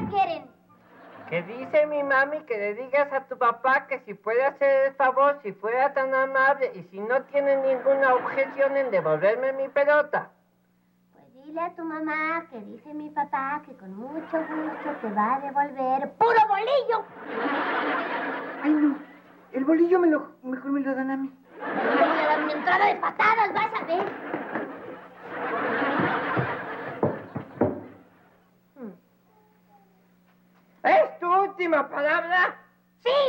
quieren? Que dice mi mami que le digas a tu papá que si puede hacer el favor, si fuera tan amable y si no tiene ninguna objeción en devolverme mi pelota. Pues dile a tu mamá que dice mi papá que con mucho gusto te va a devolver puro bolillo. Ay, no. El bolillo mejor me lo dan a mí. Te voy a dar una entrada de patadas, vas a ver. ¿Es tu última palabra? ¡Sí!